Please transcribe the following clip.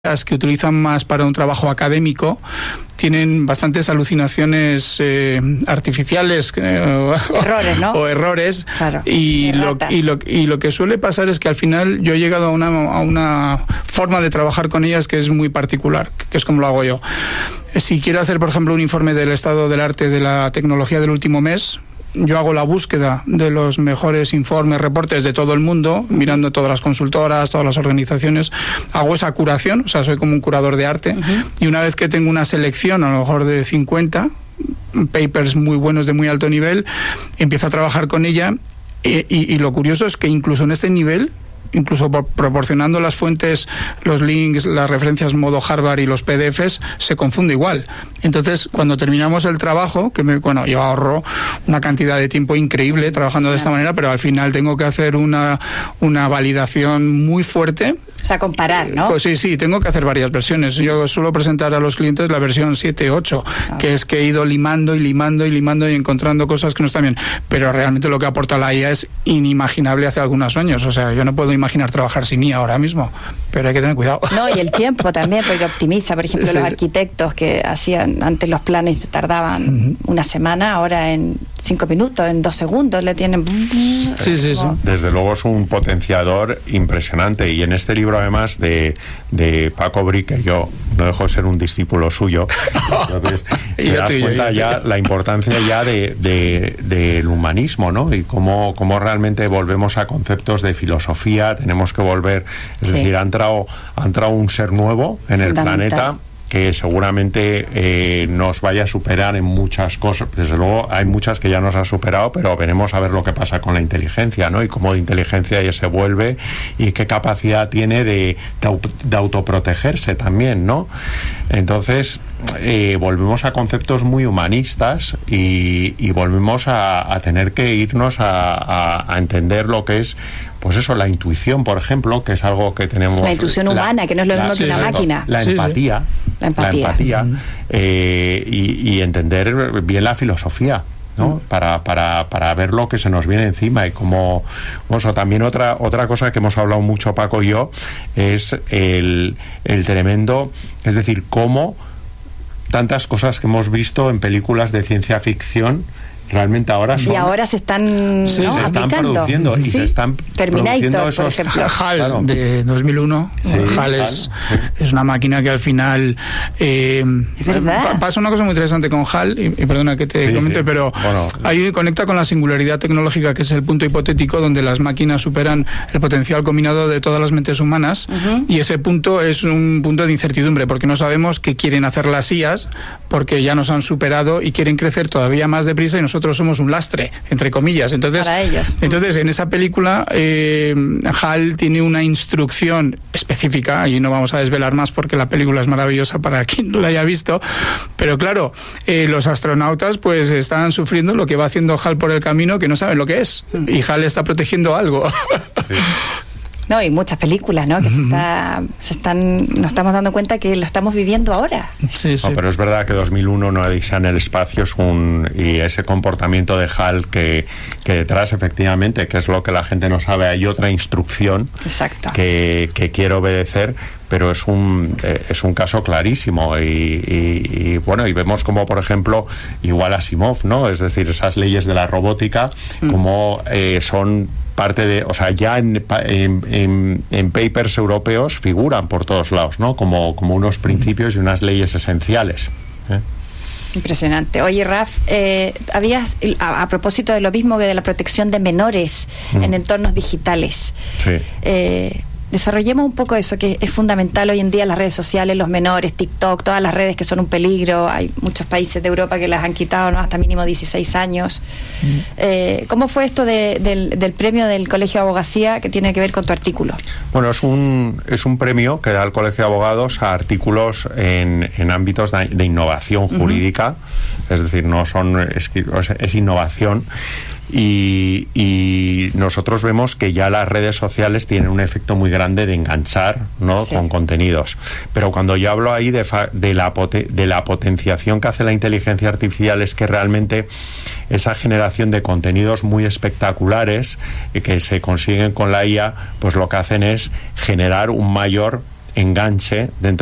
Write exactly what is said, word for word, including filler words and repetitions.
las que utilizan más para un trabajo académico tienen bastantes alucinaciones eh, artificiales eh, errores, ¿no? o errores claro. y, lo, y, lo, y lo que suele pasar es que al final yo he llegado a una, a una forma de trabajar con ellas que es muy particular, que es como lo hago yo. Si quiero hacer, por ejemplo, un informe del estado del arte de la tecnología del último mes, yo hago la búsqueda de los mejores informes, reportes de todo el mundo, mirando todas las consultoras, todas las organizaciones, hago esa curación, o sea, soy como un curador de arte, uh-huh. y una vez que tengo una selección, a lo mejor de cincuenta papers muy buenos de muy alto nivel, empiezo a trabajar con ella, y, y, y lo curioso es que incluso en este nivel, incluso por, proporcionando las fuentes, los links, las referencias modo Harvard y los P D Fs, se confunde igual. Entonces, cuando terminamos el trabajo, que me, bueno, yo ahorro una cantidad de tiempo increíble trabajando sí, de esta claro. manera, pero al final tengo que hacer una, una validación muy fuerte. O sea, comparar, ¿no? Sí, sí, tengo que hacer varias versiones. Yo suelo presentar a los clientes la versión siete ocho, claro. que es que he ido limando y limando y limando y encontrando cosas que no están bien. Pero realmente lo que aporta la I A es inimaginable hace algunos años. O sea, yo no puedo imaginar trabajar sin I A ahora mismo, pero hay que tener cuidado. No, y el tiempo también, porque optimiza. Por ejemplo, sí. los arquitectos que hacían antes los planes tardaban uh-huh. una semana, ahora en cinco minutos, en dos segundos le tienen... Sí, sí, sí. Desde luego es un potenciador impresionante, y en este libro además de, de Paco Bric, que yo no dejo de ser un discípulo suyo, entonces te das cuenta ya la importancia ya de, de, del humanismo, ¿no? Y cómo, cómo realmente volvemos a conceptos de filosofía, tenemos que volver, es sí. decir, ha entrado, ha entrado un ser nuevo en el planeta que seguramente eh, nos vaya a superar en muchas cosas. Desde luego hay muchas que ya nos ha superado, pero veremos a ver lo que pasa con la inteligencia, ¿no? Y cómo de inteligencia ya se vuelve y qué capacidad tiene de, de, de autoprotegerse también, ¿no? Entonces eh, volvemos a conceptos muy humanistas y, y volvemos a, a tener que irnos a, a, a entender lo que es, pues eso, la intuición, por ejemplo, que es algo que tenemos... La intuición la, humana, que no es lo mismo que una máquina. La sí, empatía. Sí. La empatía. La empatía uh-huh. eh, y, y entender bien la filosofía, ¿no? Uh-huh. Para, para, para ver lo que se nos viene encima y cómo... Bueno, también otra, otra cosa que hemos hablado mucho Paco y yo es el, el tremendo... Es decir, cómo tantas cosas que hemos visto en películas de ciencia ficción realmente ahora son... Y ahora se están, sí, ¿no? se están aplicando. produciendo y sí. se están Terminator, esos... por ejemplo. HAL, claro. de dos mil uno. Sí, HAL es, es una máquina que al final... Eh, es verdad. Pasa una cosa muy interesante con HAL, y, y perdona que te sí, comente, sí. pero bueno, ahí conecta con la singularidad tecnológica, que es el punto hipotético donde las máquinas superan el potencial combinado de todas las mentes humanas, uh-huh. y ese punto es un punto de incertidumbre, porque no sabemos qué quieren hacer las I As, porque ya nos han superado y quieren crecer todavía más deprisa y nosotros somos un lastre, entre comillas. Entonces, para ellos. Entonces en esa película eh, HAL tiene una instrucción específica, y no vamos a desvelar más porque la película es maravillosa para quien no la haya visto, pero claro, eh, los astronautas pues están sufriendo lo que va haciendo HAL por el camino, que no saben lo que es, y HAL está protegiendo algo. Sí. No, y muchas películas, ¿no? Que uh-huh. se, está, se están, nos estamos dando cuenta que lo estamos viviendo ahora. Sí, sí. No, pero es verdad que dos mil uno, no Odisea en el espacio, es un, y ese comportamiento de HAL que, que detrás, efectivamente, que es lo que la gente no sabe, hay otra instrucción Exacto. que, que quiere obedecer, pero es un eh, es un caso clarísimo y, y, y bueno, y vemos como, por ejemplo, igual Asimov, ¿no? Es decir, esas leyes de la robótica, mm. como eh, son parte de, o sea, ya en, en, en, en papers europeos figuran por todos lados, ¿no? Como, como unos principios y unas leyes esenciales. ¿eh? Impresionante. Oye, Raf, eh, habías, a, a propósito de lo mismo que de la protección de menores mm. en entornos digitales, sí. eh, desarrollemos un poco eso, que es fundamental hoy en día, las redes sociales, los menores, TikTok, todas las redes que son un peligro. Hay muchos países de Europa que las han quitado, ¿no? Hasta mínimo dieciséis años. Mm. Eh, ¿Cómo fue esto de, del, del premio del Colegio de Abogacía que tiene que ver con tu artículo? Bueno, es un, es un premio que da el Colegio de Abogados a artículos en, en ámbitos de, de innovación jurídica, uh-huh. es decir, no son es, es innovación. Y, y nosotros vemos que ya las redes sociales tienen un efecto muy grande de enganchar, ¿no? Sí. Con contenidos. Pero cuando yo hablo ahí de, fa, de, la pote, de la potenciación que hace la inteligencia artificial, es que realmente esa generación de contenidos muy espectaculares que se consiguen con la I A, pues lo que hacen es generar un mayor enganche dentro